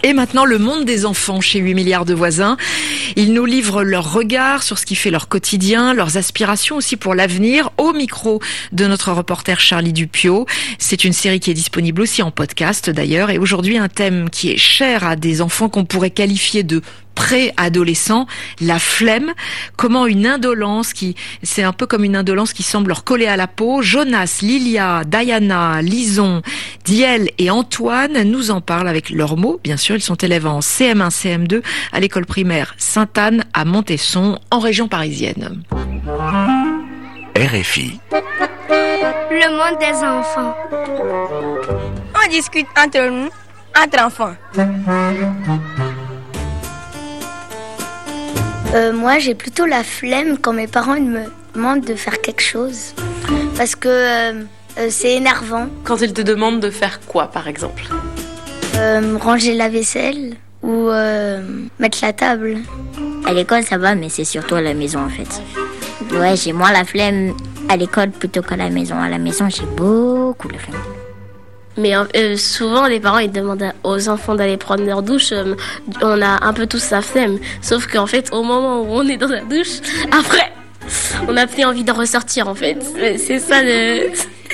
Et maintenant, le monde des enfants chez 8 milliards de voisins. Ils nous livrent leur regard sur ce qui fait leur quotidien, leurs aspirations aussi pour l'avenir, au micro de notre reporter Charlie Dupiot. C'est une série qui est disponible aussi en podcast d'ailleurs. Et aujourd'hui, un thème qui est cher à des enfants qu'on pourrait qualifier de pré-adolescents, la flemme. Comment une indolence c'est un peu comme une indolence qui semble leur coller à la peau. Jonas, Lilia, Diana, Lison, Diel et Antoine nous en parlent avec leurs mots. Bien sûr, ils sont élèves en CM1, CM2 à l'école primaire Sainte-Anne à Montesson, en région parisienne. RFI. Le monde des enfants. On discute entre nous, entre enfants. Moi, j'ai plutôt la flemme quand mes parents me demandent de faire quelque chose. Parce que c'est énervant. Quand ils te demandent de faire quoi, par exemple ? Ranger la vaisselle ou mettre la table. À l'école, ça va, mais c'est surtout à la maison, en fait. Ouais, j'ai moins la flemme à l'école plutôt qu'à la maison. À la maison, j'ai beaucoup la flemme. Mais souvent, les parents ils demandent aux enfants d'aller prendre leur douche. On a un peu tous la flemme. Sauf qu'en fait, au moment où on est dans la douche, après, on n'a plus envie de ressortir, en fait. C'est ça le...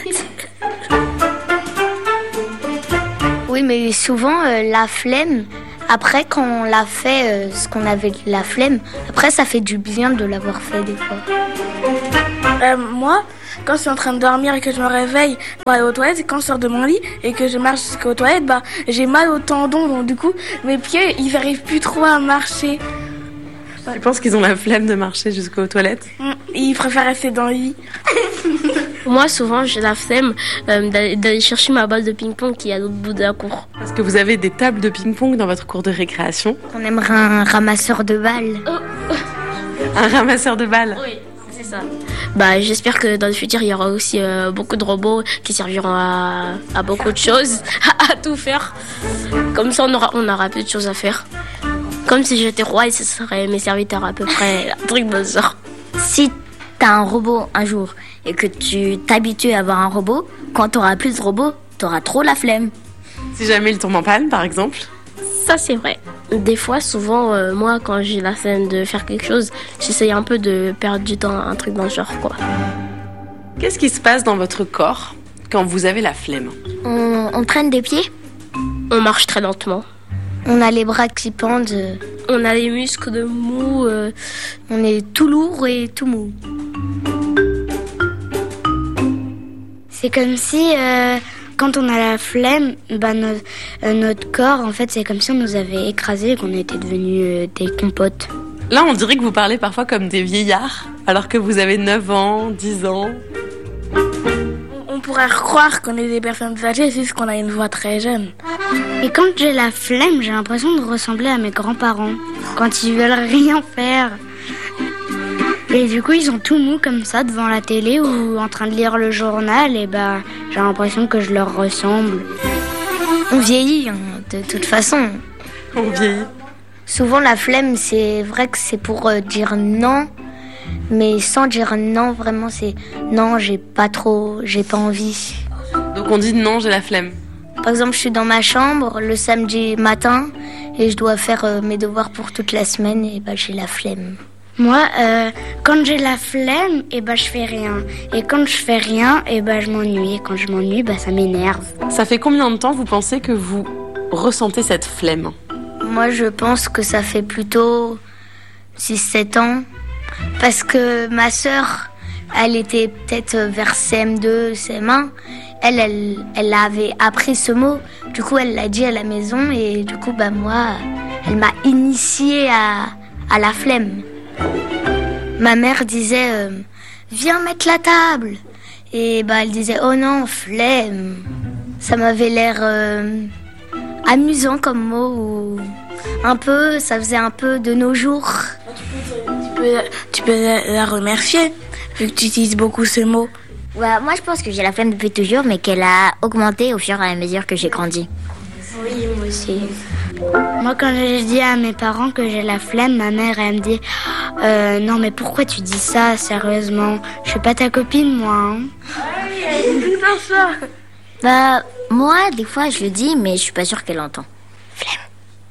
Oui, mais souvent, la flemme, après, quand on l'a fait, ce qu'on avait la flemme, après, ça fait du bien de l'avoir fait des fois. Moi, quand je suis en train de dormir et que je me réveille pour aller aux toilettes, quand je sors de mon lit et que je marche jusqu'aux toilettes, j'ai mal aux tendons, donc du coup, mes pieds, ils n'arrivent plus trop à marcher. Tu penses qu'ils ont la flemme de marcher jusqu'aux toilettes ? Ils préfèrent rester dans le lit. Moi, souvent, j'ai la flemme d'aller chercher ma balle de ping-pong qui est à l'autre bout de la cour. Parce que vous avez des tables de ping-pong dans votre cour de récréation ? On aimerait un ramasseur de balles. Un ramasseur de balles ? Oui. C'est ça. J'espère que dans le futur, il y aura aussi beaucoup de robots qui serviront à beaucoup de choses, à tout faire. Comme ça, on aura plus de choses à faire. Comme si j'étais roi et ce seraient mes serviteurs à peu près, un truc de ça. Si t'as un robot un jour et que tu t'habitues à avoir un robot, quand t'auras plus de robots, t'auras trop la flemme. Si jamais il tombe en panne, par exemple ? Ça, c'est vrai. Des fois, souvent, moi, quand j'ai la flemme de faire quelque chose, j'essaye un peu de perdre du temps, un truc dans le genre, quoi. Qu'est-ce qui se passe dans votre corps quand vous avez la flemme ? On traîne des pieds. On marche très lentement. On a les bras qui pendent. On a les muscles mous. On est tout lourd et tout mou. C'est comme si... Quand on a la flemme, notre corps, en fait, c'est comme si on nous avait écrasés et qu'on était devenus des compotes. Là, on dirait que vous parlez parfois comme des vieillards, alors que vous avez 9 ans, 10 ans. On pourrait croire qu'on est des personnes âgées, c'est juste qu'on a une voix très jeune. Et quand j'ai la flemme, j'ai l'impression de ressembler à mes grands-parents, quand ils veulent rien faire. Et du coup, ils sont tout mous comme ça devant la télé ou en train de lire le journal. Et j'ai l'impression que je leur ressemble. On vieillit, de toute façon. On vieillit. Souvent, la flemme, c'est vrai que c'est pour dire non. Mais sans dire non, vraiment, c'est non, j'ai pas envie. Donc on dit non, j'ai la flemme. Par exemple, je suis dans ma chambre le samedi matin et je dois faire mes devoirs pour toute la semaine et j'ai la flemme. Moi, quand j'ai la flemme, je fais rien. Et quand je fais rien, je m'ennuie. Et quand je m'ennuie, ça m'énerve. Ça fait combien de temps vous pensez que vous ressentez cette flemme ? Moi, je pense que ça fait plutôt 6-7 ans. Parce que ma sœur, elle était peut-être vers CM2, CM1. Elle avait appris ce mot. Du coup, elle l'a dit à la maison. Et du coup, moi, elle m'a initiée à la flemme. Ma mère disait viens mettre la table et elle disait oh non flemme. Ça m'avait l'air amusant comme mot ou ça faisait un peu de nos jours. Tu peux la remercier vu que tu utilises beaucoup ce mot. Ouais, moi je pense que j'ai la flemme depuis toujours mais qu'elle a augmenté au fur et à mesure que j'ai grandi. Oui, moi aussi. Moi, quand je dis à mes parents que j'ai la flemme, ma mère, elle me dit non, mais pourquoi tu dis ça, sérieusement ? Je suis pas ta copine, moi. Moi, des fois, je le dis, mais je suis pas sûre qu'elle entend. Flemme.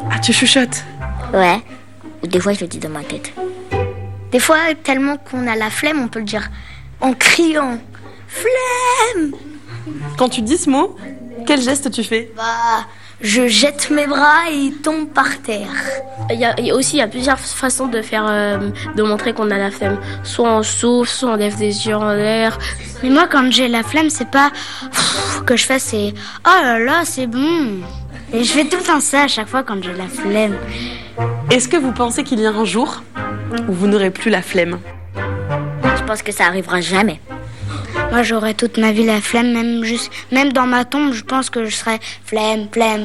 Ah, tu chuchotes? Ouais. Ou des fois, je le dis dans ma tête. Des fois, tellement qu'on a la flemme, on peut le dire en criant. Flemme! Quand tu dis ce mot, quel geste tu fais? Je jette mes bras et ils tombent par terre. Il y a plusieurs façons de faire, de montrer qu'on a la flemme. Soit on souffle, soit on lève des yeux en l'air. Mais moi, quand j'ai la flemme, c'est pas que je fais, c'est oh là là, c'est bon. Et je fais tout le temps ça à chaque fois quand j'ai la flemme. Est-ce que vous pensez qu'il y a un jour où vous n'aurez plus la flemme? Je pense que ça arrivera jamais. Moi, j'aurais toute ma vie la flemme, même dans ma tombe, je pense que je serais flemme.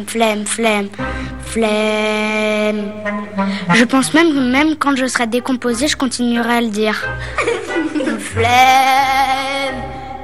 Je pense même quand je serai décomposée, je continuerai à le dire. Flemme.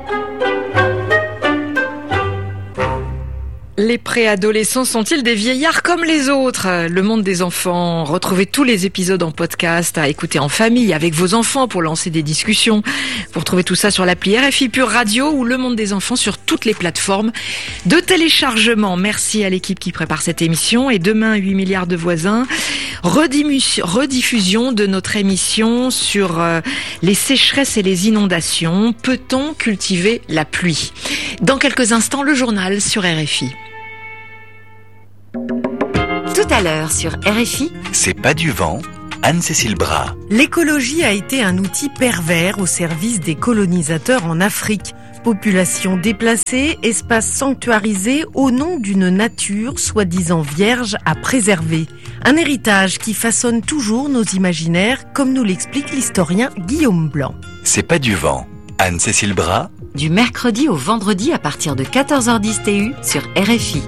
Les préadolescents sont-ils des vieillards comme les autres? Le monde des enfants. Retrouvez tous les épisodes en podcast à écouter en famille avec vos enfants pour lancer des discussions. Vous retrouvez tout ça sur l'appli RFI Pure Radio ou Le Monde des enfants sur toutes les plateformes de téléchargement. Merci à l'équipe qui prépare cette émission. Et demain, 8 milliards de voisins. Rediffusion de notre émission sur les sécheresses et les inondations. Peut-on cultiver la pluie? Dans quelques instants, le journal sur RFI. Tout à l'heure sur RFI, C'est pas du vent, Anne-Cécile Bras. L'écologie a été un outil pervers au service des colonisateurs en Afrique. Population déplacée, espace sanctuarisé au nom d'une nature soi-disant vierge à préserver. Un héritage qui façonne toujours nos imaginaires, comme nous l'explique l'historien Guillaume Blanc. C'est pas du vent, Anne-Cécile Bras. du mercredi au vendredi à partir de 14h10 TU sur RFI.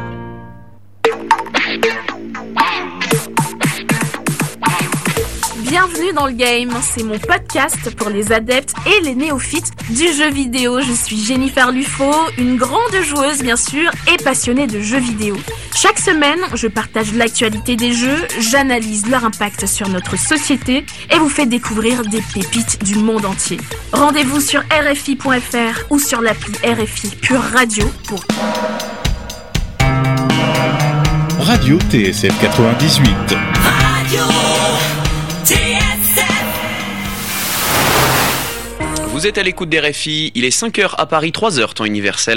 Bienvenue dans le game, c'est mon podcast pour les adeptes et les néophytes du jeu vidéo. Je suis Jennifer Lufo, une grande joueuse bien sûr et passionnée de jeux vidéo. Chaque semaine, je partage l'actualité des jeux, j'analyse leur impact sur notre société et vous fais découvrir des pépites du monde entier. Rendez-vous sur RFI.fr ou sur l'appli RFI Pure Radio pour... Radio TSF 98. Radio TSF. Vous êtes à l'écoute des RFI, il est 5h à Paris, 3h temps universel.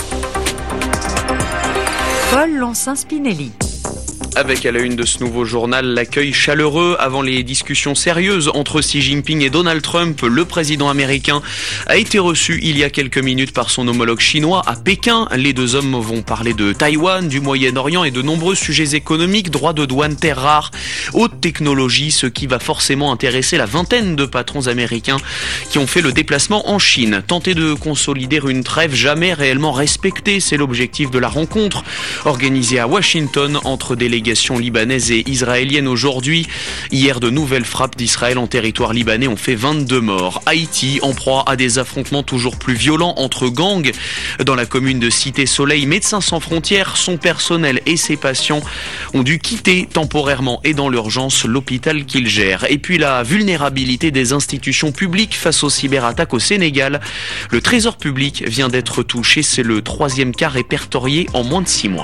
Paul Lancin-Spinelli. Avec à la une de ce nouveau journal l'accueil chaleureux avant les discussions sérieuses entre Xi Jinping et Donald Trump. Le président américain a été reçu il y a quelques minutes par son homologue chinois à Pékin. Les deux hommes vont parler de Taïwan, du Moyen-Orient et de nombreux sujets économiques, droits de douane, terres rares, haute technologie, ce qui va forcément intéresser la vingtaine de patrons américains qui ont fait le déplacement en Chine. Tenter de consolider une trêve jamais réellement respectée, c'est l'objectif de la rencontre organisée à Washington entre délégations libanaise et israélienne aujourd'hui. Hier, de nouvelles frappes d'Israël en territoire libanais ont fait 22 morts. Haïti, en proie à des affrontements toujours plus violents entre gangs. Dans la commune de Cité-Soleil, Médecins sans frontières, son personnel et ses patients ont dû quitter temporairement et dans l'urgence l'hôpital qu'ils gèrent. Et puis la vulnérabilité des institutions publiques face aux cyberattaques au Sénégal. Le Trésor public vient d'être touché. C'est le 3e cas répertorié en moins de 6 mois.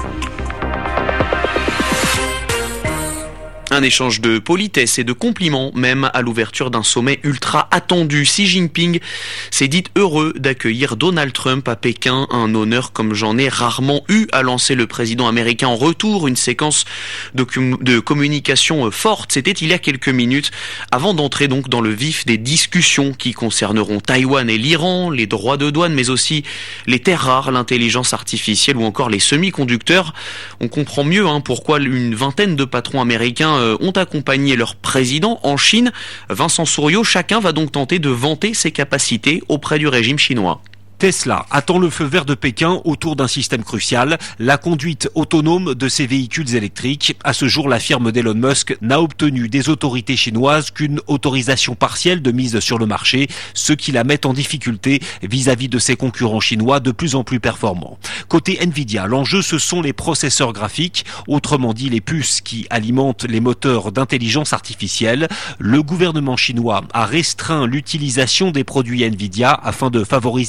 Un échange de politesse et de compliments, même à l'ouverture d'un sommet ultra attendu. Xi Jinping s'est dit heureux d'accueillir Donald Trump à Pékin, un honneur comme j'en ai rarement eu, a lancé le président américain en retour, une séquence de communication forte. C'était il y a quelques minutes, avant d'entrer donc dans le vif des discussions qui concerneront Taïwan et l'Iran, les droits de douane, mais aussi les terres rares, l'intelligence artificielle ou encore les semi-conducteurs. On comprend mieux pourquoi une vingtaine de patrons américains ont accompagné leur président en Chine. Vincent Souriau, chacun va donc tenter de vanter ses capacités auprès du régime chinois. Tesla attend le feu vert de Pékin autour d'un système crucial, la conduite autonome de ses véhicules électriques. À ce jour, la firme d'Elon Musk n'a obtenu des autorités chinoises qu'une autorisation partielle de mise sur le marché, ce qui la met en difficulté vis-à-vis de ses concurrents chinois de plus en plus performants. Côté Nvidia, l'enjeu ce sont les processeurs graphiques, autrement dit les puces qui alimentent les moteurs d'intelligence artificielle. Le gouvernement chinois a restreint l'utilisation des produits Nvidia afin de favoriser les marques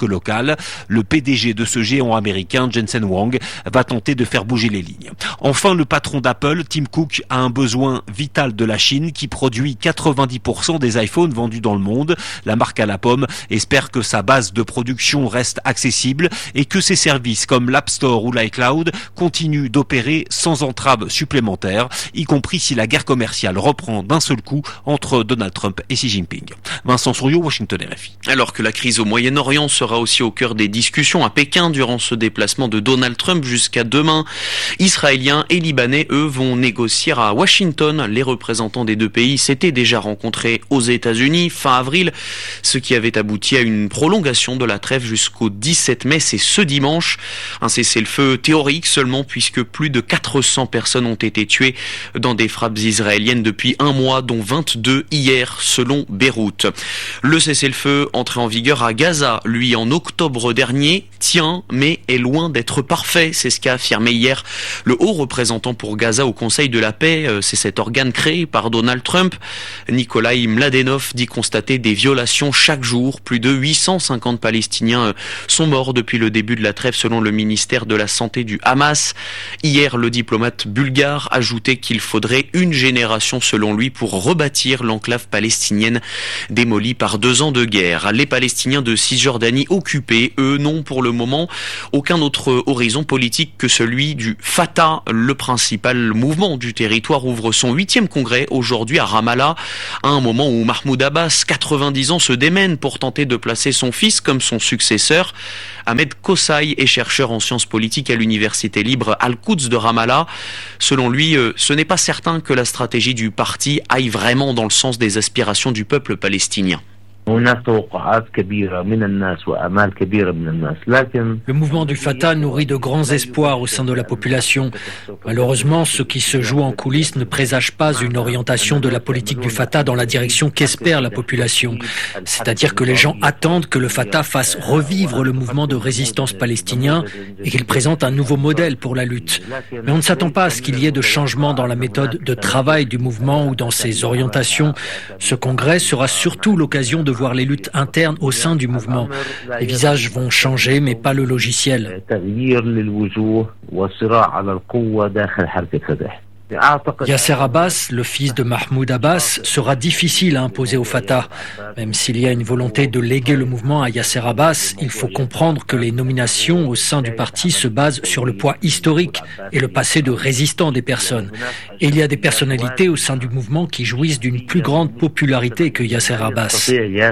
marque locale. Le PDG de ce géant américain, Jensen Huang, va tenter de faire bouger les lignes. Enfin, le patron d'Apple, Tim Cook, a un besoin vital de la Chine qui produit 90% des iPhones vendus dans le monde. La marque à la pomme espère que sa base de production reste accessible et que ses services comme l'App Store ou l'iCloud continuent d'opérer sans entrave supplémentaire, y compris si la guerre commerciale reprend d'un seul coup entre Donald Trump et Xi Jinping. Vincent Souriau, Washington, RFI. Alors que la crise au Moyen-Orient sera aussi au cœur des discussions à Pékin durant ce déplacement de Donald Trump jusqu'à demain, Israéliens et Libanais, eux, vont négocier à Washington. Les représentants des deux pays s'étaient déjà rencontrés aux États-Unis fin avril, ce qui avait abouti à une prolongation de la trêve jusqu'au 17 mai, c'est ce dimanche. Un cessez-le-feu théorique seulement, puisque plus de 400 personnes ont été tuées dans des frappes israéliennes depuis un mois, dont 22 hier, selon Beyrouth. Le cessez-le-feu entré en vigueur à Gaza, lui, en octobre dernier, tient, mais est loin d'être parfait. C'est ce qu'a affirmé hier le haut représentant pour Gaza au Conseil de la paix. C'est cet organe créé par Donald Trump. Nikolai Mladenov dit constater des violations chaque jour. Plus de 850 Palestiniens sont morts depuis le début de la trêve, selon le ministère de la Santé du Hamas. Hier, le diplomate bulgare ajoutait qu'il faudrait une génération, selon lui, pour rebâtir l'enclave palestinienne démolie par 2 ans de guerre. Les Palestiniens de Cisjordanie occupés, eux, n'ont pour le moment aucun autre horizon politique que celui du Fatah. Le principal mouvement du territoire ouvre son 8e congrès aujourd'hui à Ramallah, à un moment où Mahmoud Abbas, 90 ans, se démène pour tenter de placer son fils comme son successeur. Ahmed Kossaï est chercheur en sciences politiques à l'université libre Al-Quds de Ramallah. Selon lui, ce n'est pas certain que la stratégie du parti aille vraiment dans le sens des aspirations du peuple palestinien. Le mouvement du Fatah nourrit de grands espoirs au sein de la population. Malheureusement, ce qui se joue en coulisses ne présage pas une orientation de la politique du Fatah dans la direction qu'espère la population. C'est-à-dire que les gens attendent que le Fatah fasse revivre le mouvement de résistance palestinien et qu'il présente un nouveau modèle pour la lutte. Mais on ne s'attend pas à ce qu'il y ait de changements dans la méthode de travail du mouvement ou dans ses orientations. Ce congrès sera surtout l'occasion de voir les luttes internes au sein du mouvement. Les visages vont changer, mais pas le logiciel. Yasser Abbas, le fils de Mahmoud Abbas, sera difficile à imposer au Fatah. Même s'il y a une volonté de léguer le mouvement à Yasser Abbas, il faut comprendre que les nominations au sein du parti se basent sur le poids historique et le passé de résistant des personnes. Et il y a des personnalités au sein du mouvement qui jouissent d'une plus grande popularité que Yasser Abbas.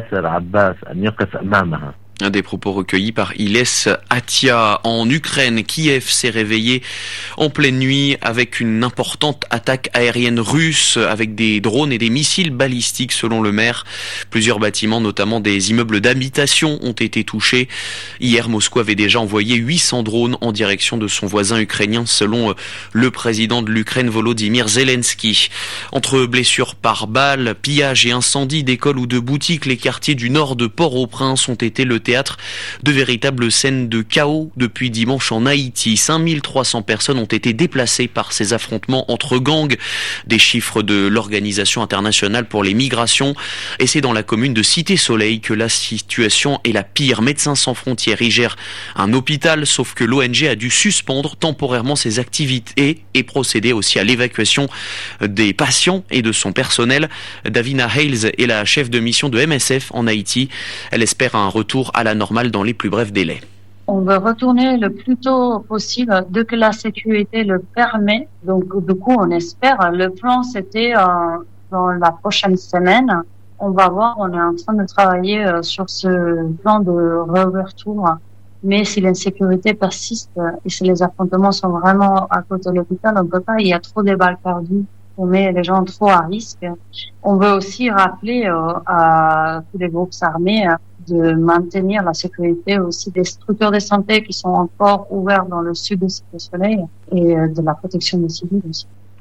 Un des propos recueillis par Iles Atia. En Ukraine, Kiev s'est réveillé en pleine nuit avec une importante attaque aérienne russe avec des drones et des missiles balistiques, selon le maire. Plusieurs bâtiments, notamment des immeubles d'habitation, ont été touchés. Hier, Moscou avait déjà envoyé 800 drones en direction de son voisin ukrainien, selon le président de l'Ukraine, Volodymyr Zelensky. Entre blessures par balles, pillages et incendies d'écoles ou de boutiques, les quartiers du nord de Port-au-Prince ont été le théâtre de véritables scènes de chaos depuis dimanche en Haïti. 5300 personnes ont été déplacées par ces affrontements entre gangs, des chiffres de l'Organisation internationale pour les migrations. Et c'est dans la commune de Cité-Soleil que la situation est la pire. Médecins sans frontières y gèrent un hôpital, sauf que l'ONG a dû suspendre temporairement ses activités et procéder aussi à l'évacuation des patients et de son personnel. Davina Hales est la chef de mission de MSF en Haïti. Elle espère un retour à la normale dans les plus brefs délais. On veut retourner le plus tôt possible dès que la sécurité le permet. Donc, du coup, on espère. Le plan, c'était dans la prochaine semaine. On va voir, on est en train de travailler sur ce plan de réouverture. Mais si l'insécurité persiste et si les affrontements sont vraiment à côté de l'hôpital, on ne peut pas. Il y a trop de balles perdues. On met les gens trop à risque. On veut aussi rappeler à tous les groupes armés de maintenir la sécurité aussi des structures de santé qui sont encore ouvertes dans le sud de Cité-Soleil et de la protection des civils aussi.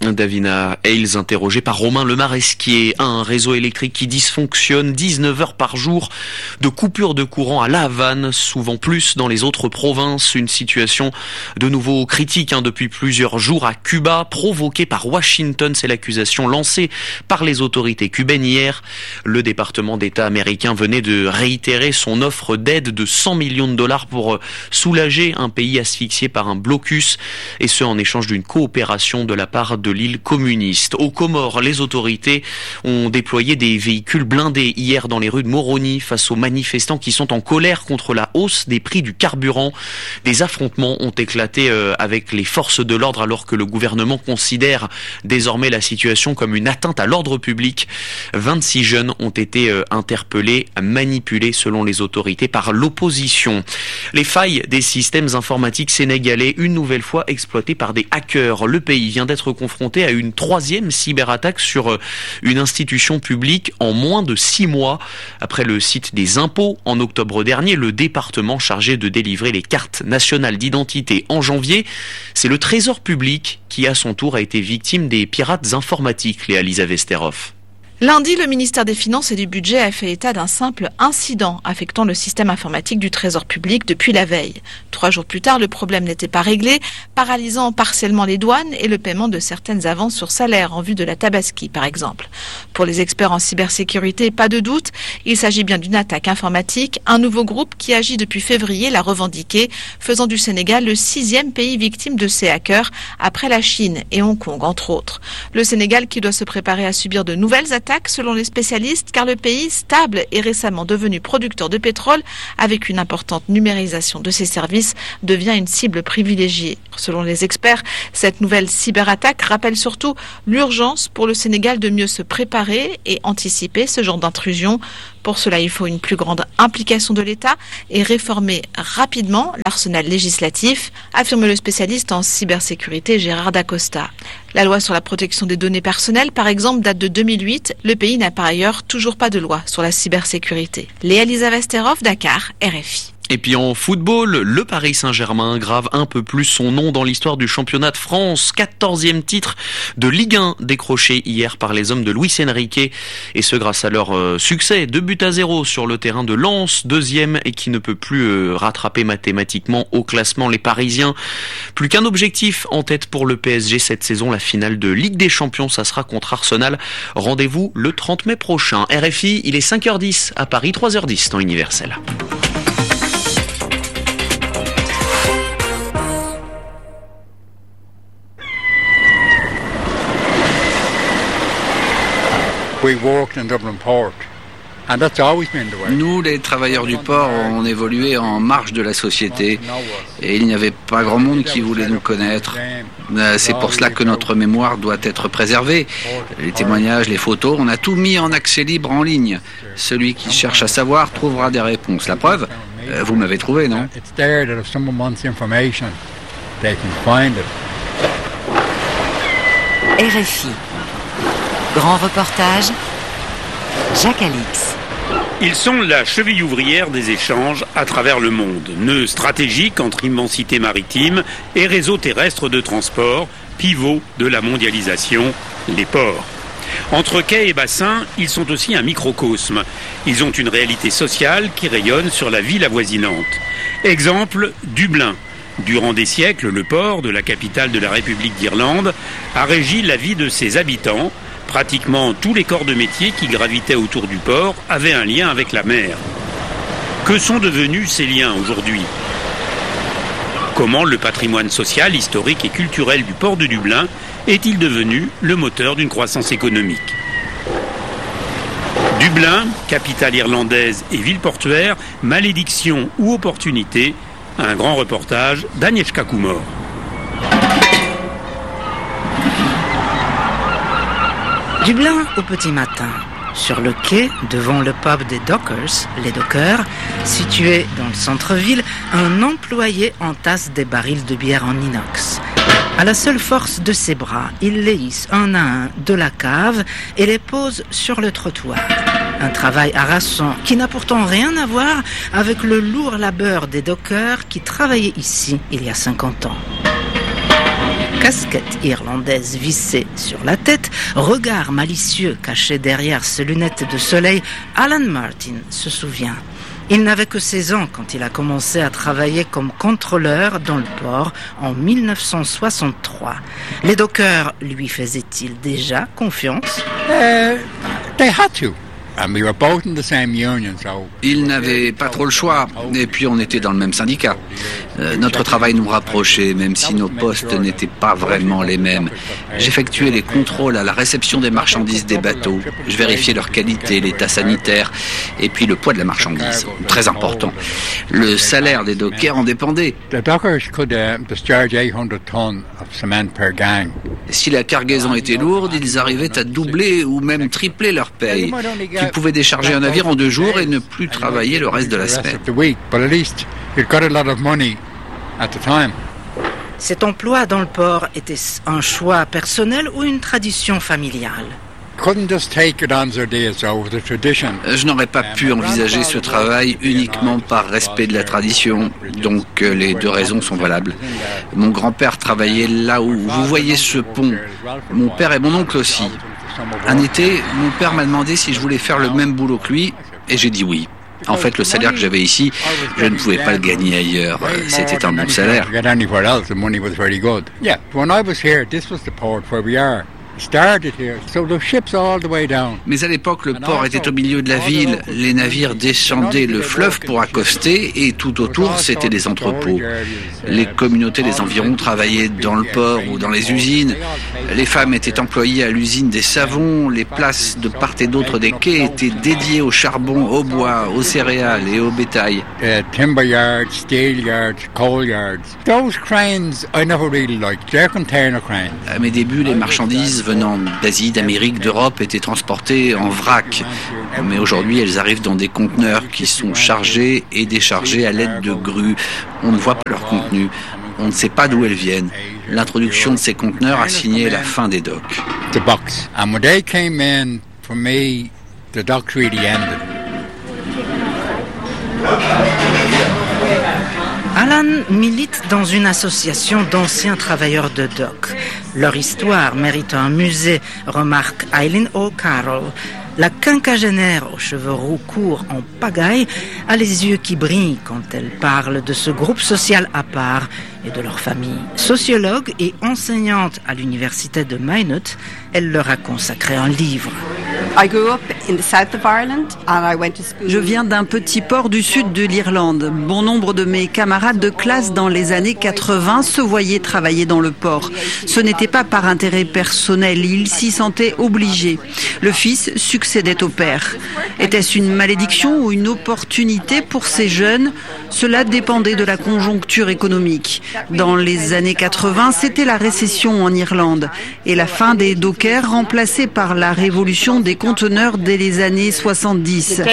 Davina Hales, interrogée par Romain Lemaresquier. Un réseau électrique qui dysfonctionne 19 heures par jour, de coupures de courant à La Havane, souvent plus dans les autres provinces. Une situation de nouveau critique depuis plusieurs jours à Cuba, provoquée par Washington. C'est l'accusation lancée par les autorités cubaines hier. Le département d'État américain venait de réitérer son offre d'aide de 100 millions de dollars pour soulager un pays asphyxié par un blocus, et ce en échange d'une coopération de la part de l'île communiste. Aux Comores, les autorités ont déployé des véhicules blindés hier dans les rues de Moroni face aux manifestants qui sont en colère contre la hausse des prix du carburant. Des affrontements ont éclaté avec les forces de l'ordre alors que le gouvernement considère désormais la situation comme une atteinte à l'ordre public. 26 jeunes ont été interpellés, manipulés selon les autorités par l'opposition. Les failles des systèmes informatiques sénégalais, une nouvelle fois exploitées par des hackers. Le pays vient d'être confronté à une 3e cyberattaque sur une institution publique en moins de 6 mois. Après le site des impôts en octobre dernier, le département chargé de délivrer les cartes nationales d'identité en janvier, c'est le Trésor public qui à son tour a été victime des pirates informatiques, Léa-Lisa Vesterhoff. Lundi, le ministère des Finances et du Budget a fait état d'un simple incident affectant le système informatique du Trésor public depuis la veille. 3 jours plus tard, le problème n'était pas réglé, paralysant partiellement les douanes et le paiement de certaines avances sur salaire en vue de la Tabaski, par exemple. Pour les experts en cybersécurité, pas de doute, il s'agit bien d'une attaque informatique. Un nouveau groupe qui agit depuis février l'a revendiqué, faisant du Sénégal le 6e pays victime de ces hackers, après la Chine et Hong Kong, entre autres. Le Sénégal qui doit se préparer à subir de nouvelles attaques selon les spécialistes, car le pays, stable et récemment devenu producteur de pétrole, avec une importante numérisation de ses services, devient une cible privilégiée. Selon les experts, cette nouvelle cyberattaque rappelle surtout l'urgence pour le Sénégal de mieux se préparer et anticiper ce genre d'intrusion. Pour cela, il faut une plus grande implication de l'État et réformer rapidement l'arsenal législatif, affirme le spécialiste en cybersécurité Gérard Dacosta. La loi sur la protection des données personnelles, par exemple, date de 2008. Le pays n'a par ailleurs toujours pas de loi sur la cybersécurité. Léa-Lisa Vesterhoff, Dakar, RFI. Et puis en football, le Paris Saint-Germain grave un peu plus son nom dans l'histoire du championnat de France. 14e titre de Ligue 1 décroché hier par les hommes de Luis Enrique. Et ce grâce à leur succès, 2-0 sur le terrain de Lens, 2e et qui ne peut plus rattraper mathématiquement au classement les Parisiens. Plus qu'un objectif en tête pour le PSG cette saison, la finale de Ligue des Champions, ça sera contre Arsenal. Rendez-vous le 30 mai prochain. RFI, il est 5h10 à Paris, 3h10 temps universel. Nous, les travailleurs du port, on évoluait en marge de la société et il n'y avait pas grand monde qui voulait nous connaître. C'est pour cela que notre mémoire doit être préservée. Les témoignages, les photos, on a tout mis en accès libre en ligne. Celui qui cherche à savoir trouvera des réponses. La preuve, vous m'avez trouvé, non ? RFI. Grand reportage, Jacques Alix. Ils sont la cheville ouvrière des échanges à travers le monde, nœud stratégique entre immensité maritime et réseau terrestre de transport, pivot de la mondialisation, les ports. Entre quais et bassins, ils sont aussi un microcosme. Ils ont une réalité sociale qui rayonne sur la ville avoisinante. Exemple, Dublin. Durant des siècles, le port de la capitale de la République d'Irlande a régi la vie de ses habitants. Pratiquement tous les corps de métier qui gravitaient autour du port avaient un lien avec la mer. Que sont devenus ces liens aujourd'hui ? Comment le patrimoine social, historique et culturel du port de Dublin est-il devenu le moteur d'une croissance économique ? Dublin, capitale irlandaise et ville portuaire, malédiction ou opportunité ? Un grand reportage d'Agnieszka Kumor. Dublin au petit matin. Sur le quai, devant le pub des Dockers, les Dockers, situé dans le centre-ville, un employé entasse des barils de bière en inox. À la seule force de ses bras, il les hisse un à un de la cave et les pose sur le trottoir. Un travail harassant qui n'a pourtant rien à voir avec le lourd labeur des dockers qui travaillaient ici il y a 50 ans. casquette irlandaise vissée sur la tête, regard malicieux caché derrière ses lunettes de soleil, Alan Martin se souvient. Il n'avait que 16 ans quand il a commencé à travailler comme contrôleur dans le port en 1963. Les dockers lui faisaient-ils déjà confiance? They had to. And we were both in the same union, so... Ils n'avaient pas trop le choix, et puis on était dans le même syndicat. Notre travail nous rapprochait, même si nos postes n'étaient pas vraiment les mêmes. J'effectuais les contrôles à la réception des marchandises des bateaux. Je vérifiais leur qualité, l'état sanitaire, et puis le poids de la marchandise. Très important. Le salaire des dockers en dépendait. The dockers could discharge 800 tons of cement per gang. Si la cargaison était lourde, ils arrivaient à doubler ou même tripler leur paye. Tu pouvais décharger un navire en 2 jours et ne plus travailler le reste de la semaine. Cet emploi dans le port était un choix personnel ou une tradition familiale? Je n'aurais pas pu envisager ce travail uniquement par respect de la tradition, donc les 2 raisons sont valables. Mon grand-père travaillait là où vous voyez ce pont. Mon père et mon oncle aussi. Un été, mon père m'a demandé si je voulais faire le même boulot que lui, et j'ai dit oui. En fait, le salaire que j'avais ici, je ne pouvais pas le gagner ailleurs. C'était un bon salaire. Mais à l'époque, le port était au milieu de la ville. Les navires descendaient le fleuve pour accoster et tout autour, c'était des entrepôts. Les communautés des environs travaillaient dans le port ou dans les usines. Les femmes étaient employées à l'usine des savons. Les places de part et d'autre des quais étaient dédiées au charbon, au bois, aux céréales et au bétail. Timber yards, steel yards, coal yards. Those cranes I never really liked. They're container cranes. À mes débuts, les marchandises venant d'Asie, d'Amérique, d'Europe étaient transportées en vrac. Mais aujourd'hui, elles arrivent dans des conteneurs qui sont chargés et déchargés à l'aide de grues. On ne voit pas leur contenu. On ne sait pas d'où elles viennent. L'introduction de ces conteneurs a signé la fin des docks. The box. And when they came in, for me, the docks really ended. Alan milite dans une association d'anciens travailleurs de dock. Leur histoire mérite un musée, remarque Eileen O'Carroll. La quinquagénaire aux cheveux roux courts en pagaille a les yeux qui brillent quand elle parle de ce groupe social à part et de leur famille. Sociologue et enseignante à l'université de Maynooth, elle leur a consacré un livre. Je viens d'un petit port du sud de l'Irlande. Bon nombre de mes camarades de classe dans les années 80 se voyaient travailler dans le port. Ce n'était pas par intérêt personnel, ils s'y sentaient obligés. Le fils succédait au père. Était-ce une malédiction ou une opportunité pour ces jeunes? Cela dépendait de la conjoncture économique. Dans les années 80, c'était la récession en Irlande et la fin des dockers remplacée par la révolution des conteneurs dès les années 70.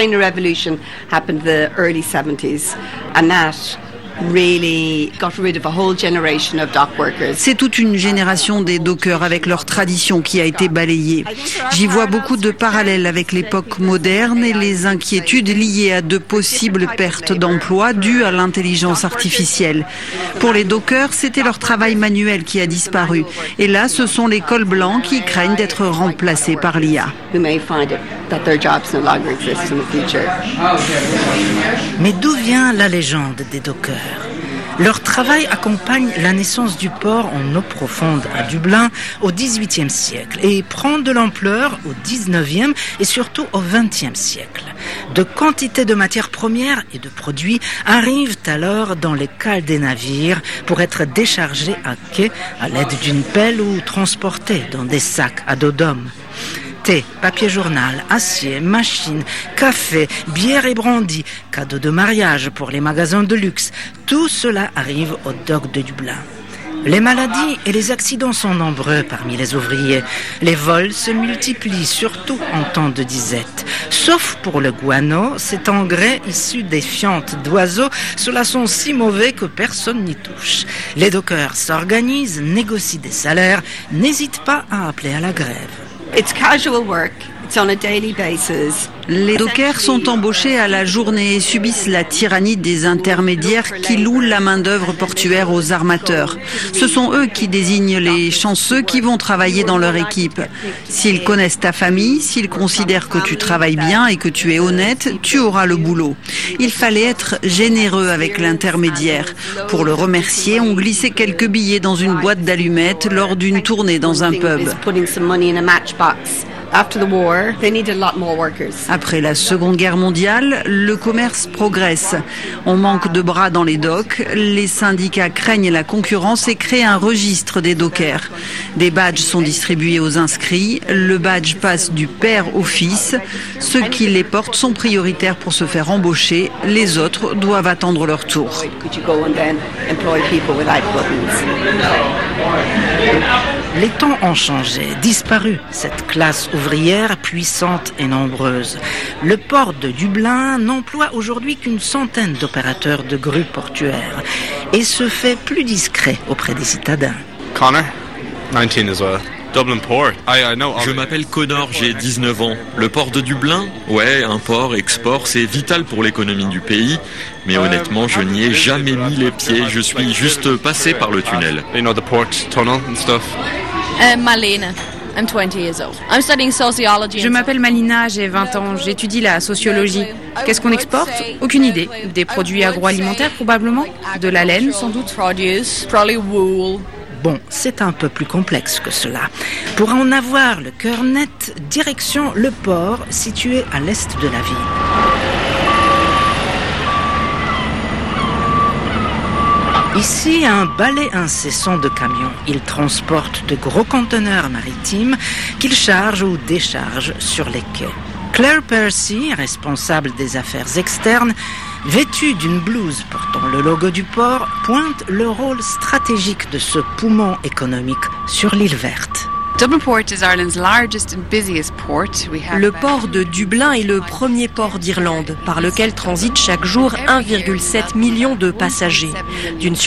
C'est toute une génération des dockers avec leur tradition qui a été balayée. J'y vois beaucoup de parallèles avec l'époque moderne et les inquiétudes liées à de possibles pertes d'emplois dues à l'intelligence artificielle. Pour les dockers, c'était leur travail manuel qui a disparu. Et là, ce sont les cols blancs qui craignent d'être remplacés par l'IA. Mais d'où vient la légende des dockers? Leur travail accompagne la naissance du port en eau profonde à Dublin au XVIIIe siècle et prend de l'ampleur au XIXe et surtout au XXe siècle. De quantités de matières premières et de produits arrivent alors dans les cales des navires pour être déchargés à quai à l'aide d'une pelle ou transportés dans des sacs à dos d'homme. Thé, papier journal, acier, machines, café, bière et brandy, cadeaux de mariage pour les magasins de luxe, tout cela arrive au dock de Dublin. Les maladies et les accidents sont nombreux parmi les ouvriers. Les vols se multiplient, surtout en temps de disette. Sauf pour le guano, cet engrais issu des fientes d'oiseaux, cela sont si mauvais que personne n'y touche. Les dockers s'organisent, négocient des salaires, n'hésitent pas à appeler à la grève. Les dockers sont embauchés à la journée et subissent la tyrannie des intermédiaires qui louent la main-d'œuvre portuaire aux armateurs. Ce sont eux qui désignent les chanceux qui vont travailler dans leur équipe. S'ils connaissent ta famille, s'ils considèrent que tu travailles bien et que tu es honnête, tu auras le boulot. Il fallait être généreux avec l'intermédiaire. Pour le remercier, on glissait quelques billets dans une boîte d'allumettes lors d'une tournée dans un pub. Après la Seconde Guerre mondiale, le commerce progresse. On manque de bras dans les docks, les syndicats craignent la concurrence et créent un registre des dockers. Des badges sont distribués aux inscrits, le badge passe du père au fils. Ceux qui les portent sont prioritaires pour se faire embaucher, les autres doivent attendre leur tour. Les temps ont changé, disparu cette classe ouvrière puissante et nombreuse. Le port de Dublin n'emploie aujourd'hui qu'une centaine d'opérateurs de grues portuaires et se fait plus discret auprès des citadins. Connor, 19 as well. Dublin Port. Je m'appelle Connor, j'ai 19 ans. Le port de Dublin? Ouais, import, export, c'est vital pour l'économie du pays. Mais honnêtement, je n'y ai jamais mis les pieds. Je suis juste passé par le tunnel. You know, the port tunnel and stuff. Malena. I'm 20 years old. I'm studying sociology. Je m'appelle Malina, j'ai 20 ans, j'étudie la sociologie. Qu'est-ce qu'on exporte? Aucune idée. Des produits agroalimentaires probablement? De la laine sans doute? Produce, probably wool. Bon, c'est un peu plus complexe que cela. Pour en avoir le cœur net, direction le port situé à l'est de la ville. Ici, un balai incessant de camions. Ils transportent de gros conteneurs maritimes qu'ils chargent ou déchargent sur les quais. Claire Percy, responsable des affaires externes, vêtue d'une blouse portant le logo du port, pointe le rôle stratégique de ce poumon économique sur l'île verte. Le port de Dublin est le premier port d'Irlande, par lequel transitent chaque jour 1,7 million de passagers. D'une